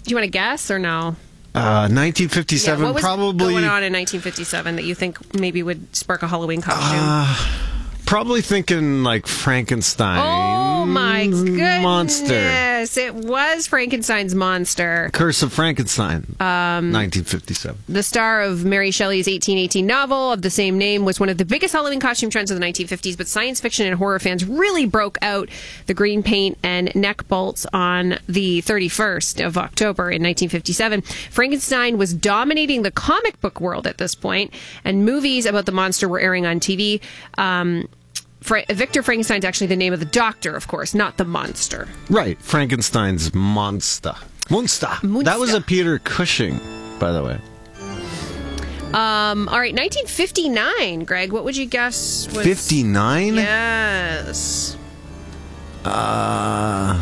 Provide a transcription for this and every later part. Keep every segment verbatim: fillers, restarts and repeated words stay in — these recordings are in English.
Do you want to guess or no? Uh, nineteen fifty-seven, yeah, what was probably. going on in nineteen fifty-seven that you think maybe would spark a Halloween costume? Uh, probably thinking like Frankenstein. Oh my goodness! Monster. It was Frankenstein's monster. Curse of Frankenstein. Um, nineteen fifty-seven. The star of Mary Shelley's eighteen eighteen novel of the same name was one of the biggest Halloween costume trends of the nineteen fifties, but science fiction and horror fans really broke out the green paint and neck bolts on the thirty-first of October in nineteen fifty-seven. Frankenstein was dominating the comic book world at this point, and movies about the monster were airing on T V. Um, Fra- Victor Frankenstein's actually the name of the doctor, of course, not the monster. Right. Frankenstein's monster. Monster. Monster. That was a Peter Cushing, by the way. Um, all right, nineteen fifty-nine, Greg, what would you guess was... fifty-nine? Yes. Uh,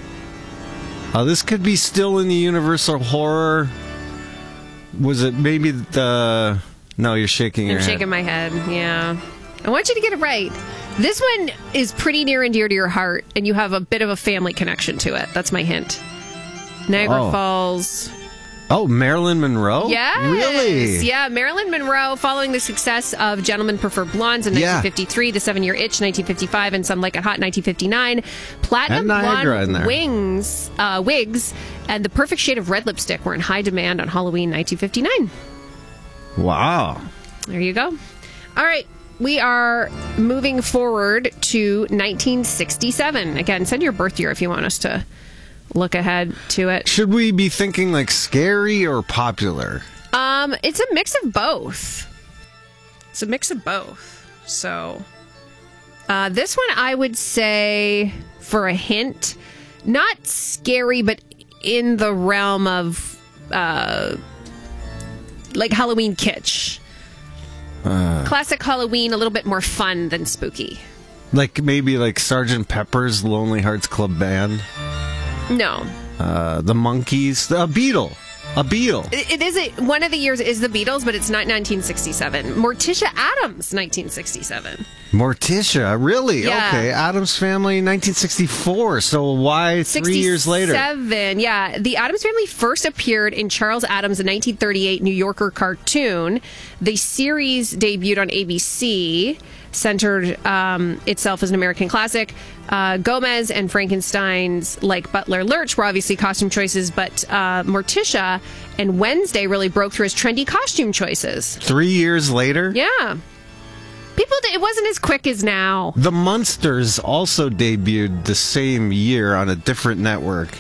oh, this could be still in the Universal horror. Was it maybe the... No, you're shaking your I'm head. shaking my head, yeah. I want you to get it right. This one is pretty near and dear to your heart, and you have a bit of a family connection to it. That's my hint. Niagara Oh. Falls. Oh, Marilyn Monroe? Yes. Really? Yeah, Marilyn Monroe, following the success of Gentlemen Prefer Blondes in Yeah. nineteen fifty-three, The Seven-Year Itch nineteen fifty-five, and Some Like It Hot nineteen fifty-nine, Platinum And Niagara in Blonde there. wings, uh, wigs and The Perfect Shade of Red Lipstick were in high demand on Halloween nineteen fifty-nine. Wow. There you go. All right. We are moving forward to nineteen sixty-seven. Again, send your birth year if you want us to look ahead to it. Should we be thinking like scary or popular? Um, it's a mix of both. It's a mix of both. So, uh, this one I would say, for a hint, not scary, but in the realm of uh, like Halloween kitsch. Uh, Classic Halloween, a little bit more fun than spooky. Like maybe like Sergeant Pepper's Lonely Hearts Club Band? No. Uh, the Monkees? A Beatle. A Beatle. It, it is a, one of the years is the Beatles, but it's not nineteen sixty-seven. Morticia Addams, nineteen sixty-seven. Morticia, really? Yeah. Okay. Addams Family, nineteen sixty-four. So why three years later? sixty-seven, yeah. The Addams Family first appeared in Charles Addams' nineteen thirty-eight New Yorker cartoon. The series debuted on A B C, centered um, itself as an American classic. Uh, Gomez and Frankenstein's, like Butler Lurch, were obviously costume choices, but uh, Morticia and Wednesday really broke through as trendy costume choices. Three years later? Yeah. People, it wasn't as quick as now. The Munsters also debuted the same year on a different network.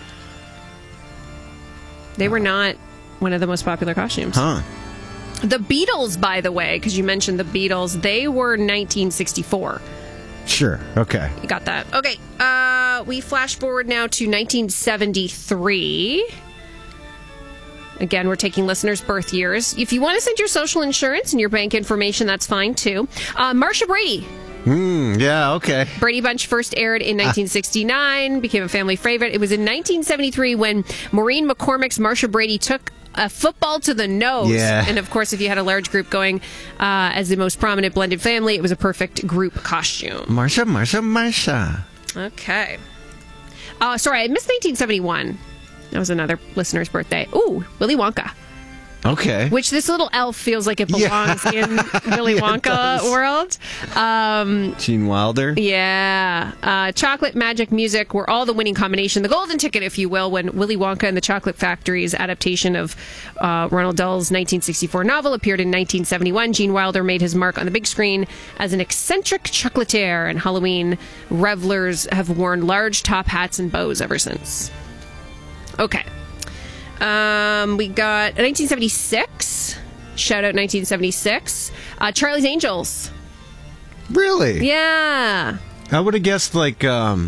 They were not one of the most popular costumes. Huh. The Beatles, by the way, because you mentioned the Beatles, they were nineteen sixty-four. Sure. Okay. You got that. Okay. Uh, we flash forward now to nineteen seventy-three. Again, we're taking listeners' birth years. If you want to send your social insurance and your bank information, that's fine, too. Uh, Marsha Brady. Hmm. Yeah, okay. Brady Bunch first aired in nineteen sixty-nine, became a family favorite. It was in nineteen seventy-three when Maureen McCormick's Marsha Brady took a football to the nose. Yeah. And, of course, if you had a large group going uh, as the most prominent blended family, it was a perfect group costume. Marsha, Marsha, Marsha. Okay. Uh, sorry, I missed nineteen seventy-one. That was another listener's birthday. Ooh, Willy Wonka. Okay. Which this little elf feels like it belongs Yeah. in Willy Yeah, it Wonka does. world. Um, Gene Wilder. yeah. Uh, chocolate, magic, music were all the winning combination. The golden ticket, if you will, when Willy Wonka and the Chocolate Factory's adaptation of uh, Roald Dahl's nineteen sixty-four novel appeared in nineteen seventy-one. Gene Wilder made his mark on the big screen as an eccentric chocolatier, and Halloween revelers have worn large top hats and bows ever since. Okay. Um, we got nineteen seventy-six. Shout out nineteen seventy-six. Uh, Charlie's Angels. Really? Yeah. I would have guessed like, um,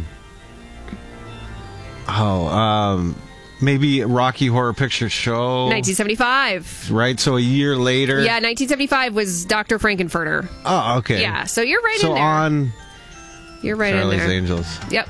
oh, um, maybe Rocky Horror Picture Show. nineteen seventy-five. Right? So a year later. Yeah, nineteen seventy-five was Doctor Frankenfurter. Oh, okay. Yeah, so you're right so in there. on You're right Charlie's in there. Angels. Yep.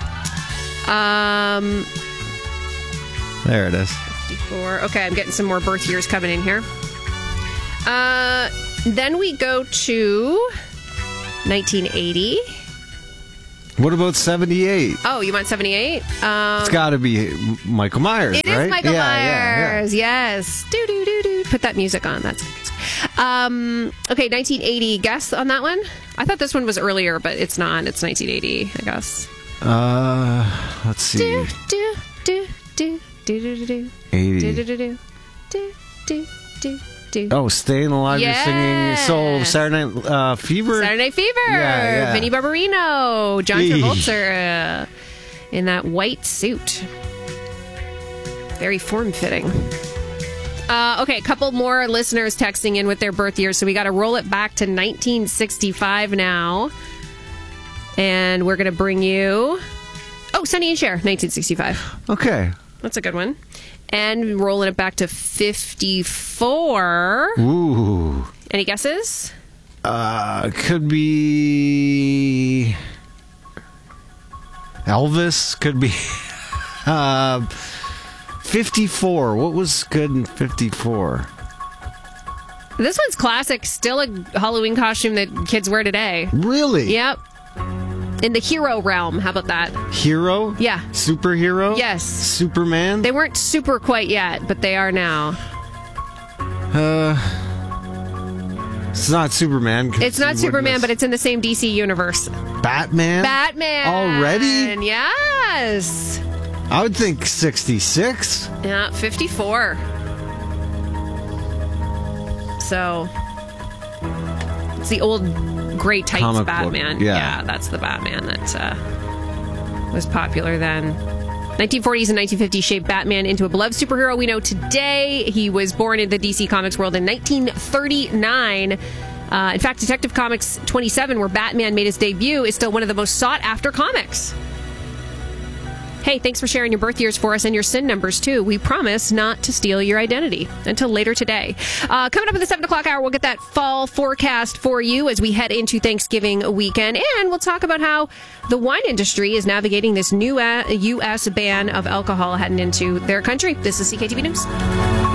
Um, There it is. fifty-four. Okay, I'm getting some more birth years coming in here. Uh, then we go to nineteen eighty. What about seventy-eight? Oh, you want seventy-eight? Um, It's got to be Michael Myers, It right? is Michael Yeah, yeah, yeah. Myers. Yes. Do do do do. Put that music on. That's um. Okay, nineteen eighty. Guess on that one. I thought this one was earlier, but it's not. It's nineteen eighty. I guess. Uh, let's see. Do do do do do do do eighty. do do do do do do do do. Oh, Staying Alive, Yes. you're singing. So, Saturday Night uh, Fever? Saturday Night Fever. Yeah, yeah. Vinnie Barbarino. John Eesh. Travolta uh, in that white suit. Very form-fitting. Uh, okay, a couple more listeners texting in with their birth years, so we got to roll it back to nineteen sixty-five now. And we're going to bring you... Oh, Sonny and Cher, nineteen sixty-five. Okay. That's a good one. And rolling it back to fifty-four. Ooh. Any guesses? Uh, could be Elvis. Could be uh, fifty-four. What was good in fifty-four? This one's classic. Still a Halloween costume that kids wear today. Really? Yep. In the hero realm. How about that? Hero? Yeah. Superhero? Yes. Superman? They weren't super quite yet, but they are now. Uh, it's not Superman. 'cause It's not he Superman, wouldn't but it's in the same D C universe. have- Batman? Batman. Already? Yes. I would think sixty-six. Yeah, fifty-four. So, it's the old gray tights Comic book, Batman. yeah. that's the Batman that uh, was popular then. nineteen forties and nineteen fifties shaped Batman into a beloved superhero we know today. He was born in the D C Comics world in nineteen thirty-nine. Uh, in fact, Detective Comics twenty-seven, where Batman made his debut, is still one of the most sought-after comics. Hey, thanks for sharing your birth years for us and your S I N numbers, too. We promise not to steal your identity until later today. Uh, coming up at the seven o'clock hour, we'll get that fall forecast for you as we head into Thanksgiving weekend. And we'll talk about how the wine industry is navigating this new uh, U S ban of alcohol heading into their country. This is C K T V News.